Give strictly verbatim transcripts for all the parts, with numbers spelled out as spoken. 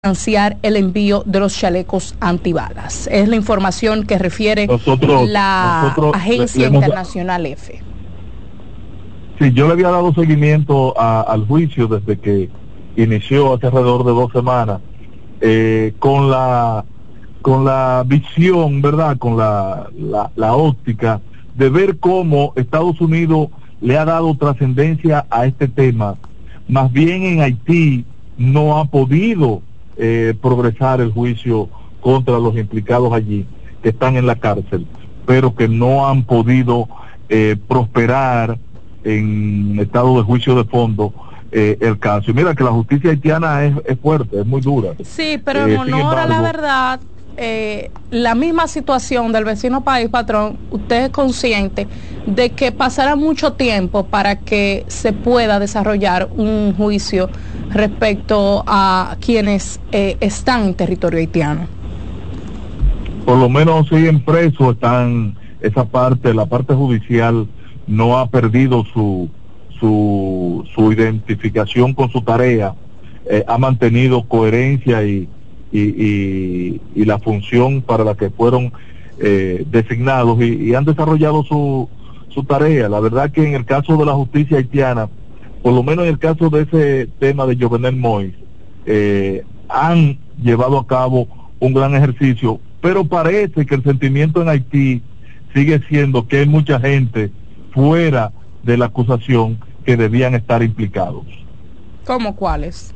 financiar el envío de los chalecos antibalas. Es la información que refiere nosotros, la nosotros Agencia le, le Internacional F. Sí, yo le había dado seguimiento a, al juicio desde que inició hace alrededor de dos semanas, eh, con la con la visión, ¿verdad?, con la, la, la óptica de ver cómo Estados Unidos le ha dado trascendencia a este tema. Más bien en Haití no ha podido eh, progresar el juicio contra los implicados allí, que están en la cárcel, pero que no han podido eh, prosperar en estado de juicio de fondo eh, el caso. Y mira que la justicia haitiana es, es fuerte, es muy dura. Sí, pero eh, en honor a la verdad, eh, la misma situación del vecino país, patrón, usted es consciente de que pasará mucho tiempo para que se pueda desarrollar un juicio respecto a quienes eh, están en territorio haitiano. Por lo menos siguen presos, están esa parte, la parte judicial no ha perdido su su, su identificación con su tarea, eh, ha mantenido coherencia y, y, y, y la función para la que fueron eh, designados y, y han desarrollado su, su tarea. La verdad que en el caso de la justicia haitiana, por lo menos en el caso de ese tema de Jovenel Moïse, eh, han llevado a cabo un gran ejercicio, pero parece que el sentimiento en Haití sigue siendo que hay mucha gente fuera de la acusación que debían estar implicados. ¿Cómo cuáles?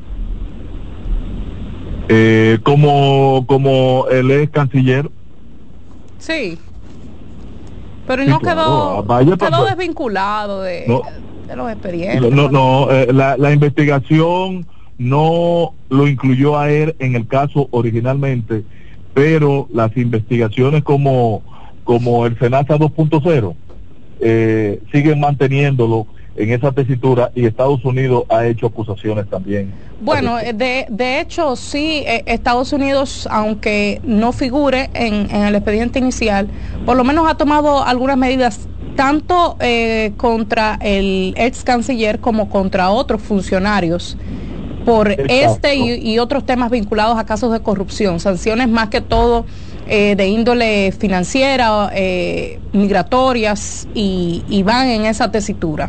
Eh, como como el ex canciller. Sí, pero Sí, no claro. quedó, Vaya, quedó papá. desvinculado de, No. de los expedientes. No, no, eh, la, la investigación no lo incluyó a él en el caso originalmente, pero las investigaciones como, como el SENASA dos punto cero eh, siguen manteniéndolo en esa tesitura y Estados Unidos ha hecho acusaciones también. Bueno, de, de hecho sí, eh, Estados Unidos, aunque no figure en, en el expediente inicial, por lo menos ha tomado algunas medidas tanto eh, contra el ex canciller como contra otros funcionarios por Exacto. este y, y otros temas vinculados a casos de corrupción, sanciones más que todo eh, de índole financiera, eh, migratorias y, y van en esa tesitura.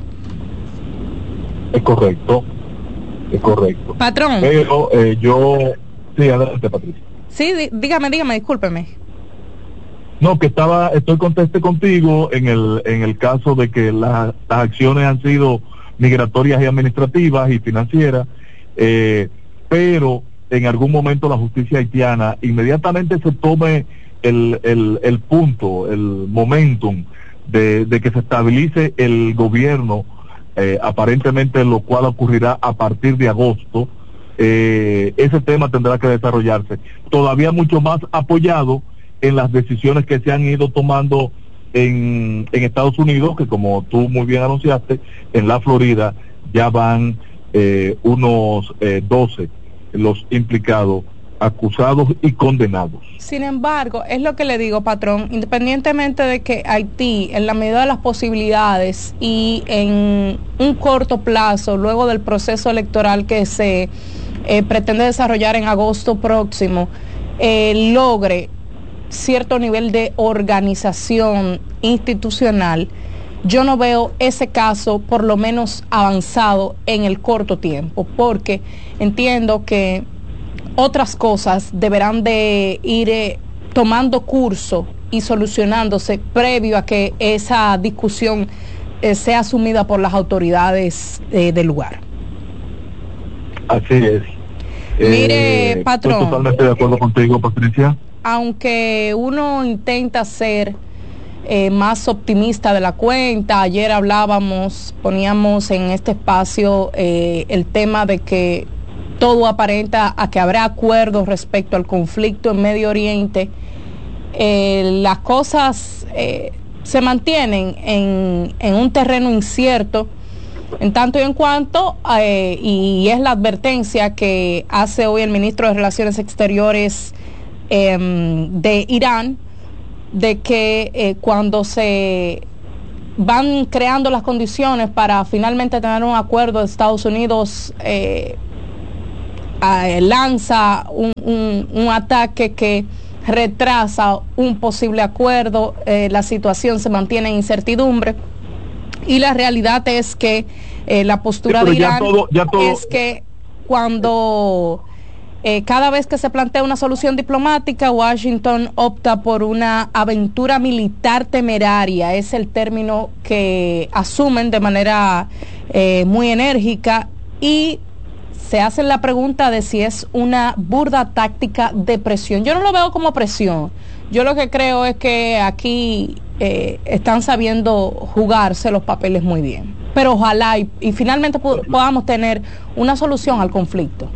Es correcto, es correcto. Patrón. Pero eh, yo, sí, adelante, Patricia. Sí, dí, dígame, dígame, discúlpeme. No, que estaba, estoy conteste contigo en el en el caso de que la, las acciones han sido migratorias y administrativas y financieras, eh, pero en algún momento la justicia haitiana inmediatamente se tome el, el, el punto, el momentum de, de que se estabilice el gobierno, eh, aparentemente lo cual ocurrirá a partir de agosto, eh, ese tema tendrá que desarrollarse todavía mucho más apoyado en las decisiones que se han ido tomando en, en Estados Unidos, que como tú muy bien anunciaste, en la Florida ya van eh, unos eh, doce los implicados, acusados y condenados. Sin embargo, es lo que le digo, patrón, independientemente de que Haití, en la medida de las posibilidades y en un corto plazo, luego del proceso electoral que se eh, pretende desarrollar en agosto próximo, eh, logre cierto nivel de organización institucional, yo no veo ese caso por lo menos avanzado en el corto tiempo, porque entiendo que otras cosas deberán de ir eh, tomando curso y solucionándose previo a que esa discusión eh, sea asumida por las autoridades eh, del lugar. Así es. Mire, eh, patrón. Estoy totalmente de acuerdo contigo, Patricia. Aunque uno intenta ser eh, más optimista de la cuenta, ayer hablábamos, poníamos en este espacio eh, el tema de que todo aparenta a que habrá acuerdos respecto al conflicto en Medio Oriente. Eh, las cosas eh, se mantienen en, en un terreno incierto, en tanto y en cuanto, eh, y es la advertencia que hace hoy el ministro de Relaciones Exteriores eh, de Irán, de que eh, cuando se van creando las condiciones para finalmente tener un acuerdo de Estados Unidos, eh, eh, lanza un, un, un ataque que retrasa un posible acuerdo, eh, la situación se mantiene en incertidumbre y la realidad es que eh, la postura sí, de Irán todo, todo... es que cuando eh, cada vez que se plantea una solución diplomática, Washington opta por una aventura militar temeraria, es el término que asumen de manera eh, muy enérgica, y se hacen la pregunta de si es una burda táctica de presión. Yo no lo veo como presión, yo lo que creo es que aquí eh, están sabiendo jugarse los papeles muy bien, pero ojalá y, y finalmente podamos tener una solución al conflicto.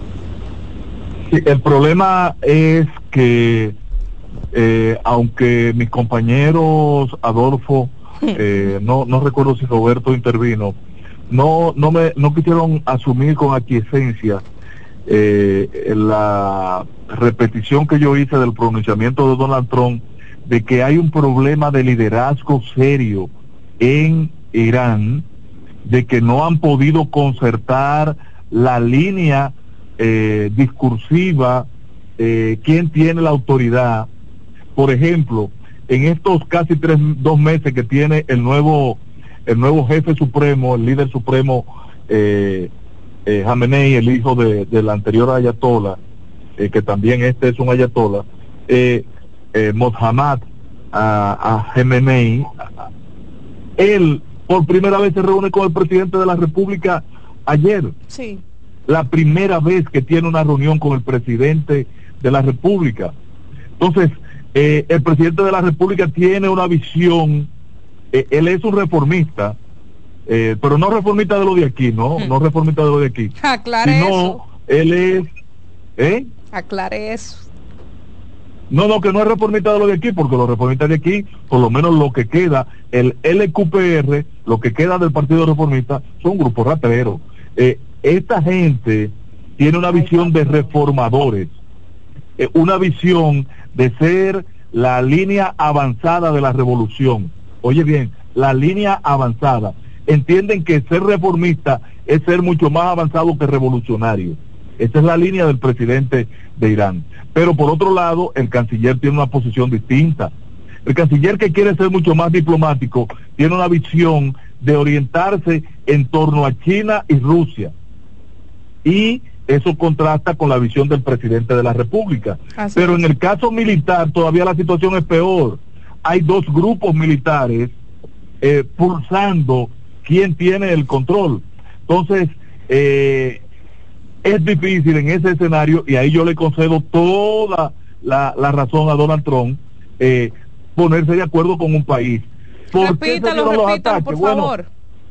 Sí, el problema es que eh, aunque mis compañeros Adolfo, eh, no, no recuerdo si Roberto intervino, no no me no quisieron asumir con aquiescencia eh, la repetición que yo hice del pronunciamiento de Donald Trump de que hay un problema de liderazgo serio en Irán, de que no han podido concertar la línea eh, discursiva, eh, quién tiene la autoridad. Por ejemplo, en estos casi tres dos meses que tiene el nuevo el nuevo jefe supremo, el líder supremo, eh, eh, Jamenei, el hijo de, del anterior ayatollah, eh, que también este es un ayatollah, eh, eh, Mohammad a, a Jamenei, él por primera vez se reúne con el presidente de la República ayer. Sí. La primera vez que tiene una reunión con el presidente de la República. Entonces, eh, el presidente de la República tiene una visión. Eh, él es un reformista, eh, pero no reformista de lo de aquí, ¿no? No reformista de lo de aquí. Aclare sino eso. Él es... ¿Eh? Aclare eso. No, no, que no es reformista de lo de aquí, porque los reformistas de aquí, por lo menos lo que queda, el L Q P R, lo que queda del Partido Reformista, son grupos rateros. Eh, esta gente tiene una visión de reformadores, eh, una visión de ser la línea avanzada de la revolución. Oye bien, la línea avanzada. Entienden que ser reformista es ser mucho más avanzado que revolucionario. Esa es la línea del presidente de Irán. Pero por otro lado, el canciller tiene una posición distinta. El canciller, que quiere ser mucho más diplomático, tiene una visión de orientarse en torno a China y Rusia. Y eso contrasta con la visión del presidente de la República. Así Pero es. En el caso militar todavía la situación es peor. Hay dos grupos militares eh, pulsando quién tiene el control. Entonces, eh, es difícil en ese escenario, y ahí yo le concedo toda la, la razón a Donald Trump, eh, ponerse de acuerdo con un país. Repítalo, repítalo, por bueno, favor.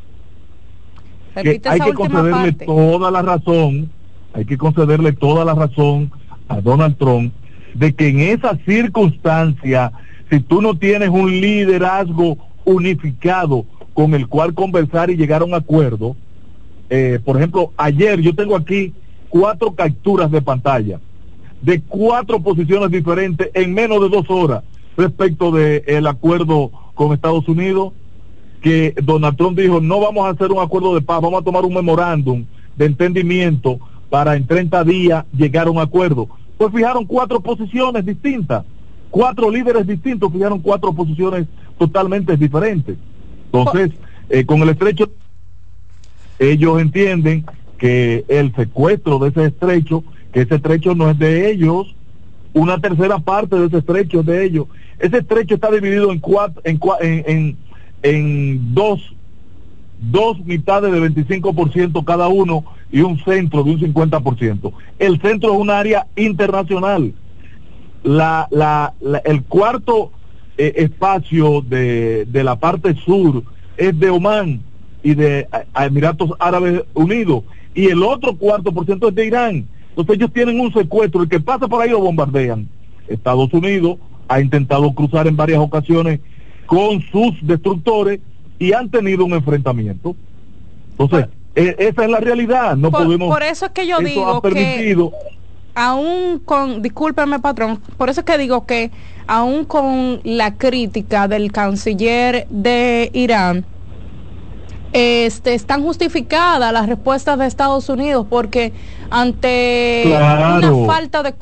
Que hay que concederle parte. toda la razón, hay que concederle toda la razón a Donald Trump de que en esa circunstancia, si tú no tienes un liderazgo unificado con el cual conversar y llegar a un acuerdo, eh, por ejemplo, ayer yo tengo aquí cuatro capturas de pantalla de cuatro posiciones diferentes en menos de dos horas respecto del acuerdo con Estados Unidos, que Donald Trump dijo: no vamos a hacer un acuerdo de paz, vamos a tomar un memorándum de entendimiento para en treinta días llegar a un acuerdo. Pues fijaron cuatro posiciones distintas, cuatro líderes distintos fijaron cuatro posiciones totalmente diferentes. Entonces, eh, con el estrecho, ellos entienden que el secuestro de ese estrecho, que ese estrecho no es de ellos, una tercera parte de ese estrecho es de ellos. Ese estrecho está dividido en cuatro, en, en, en, en dos, dos mitades de veinticinco por ciento cada uno y un centro de un cincuenta por ciento. El centro es un área internacional. La, la, la, el cuarto eh, espacio de, de la parte sur es de Omán y de a, Emiratos Árabes Unidos, y el otro cuarto por ciento es de Irán. Entonces ellos tienen un secuestro, el que pasa por ahí lo bombardean. Estados Unidos ha intentado cruzar en varias ocasiones con sus destructores y han tenido un enfrentamiento. Entonces, eh, esa es la realidad. No por, podemos. Por eso es que yo digo que aún con, discúlpeme patrón, por eso es que digo que aún con la crítica del canciller de Irán, este, están justificadas las respuestas de Estados Unidos, porque ante claro. una falta de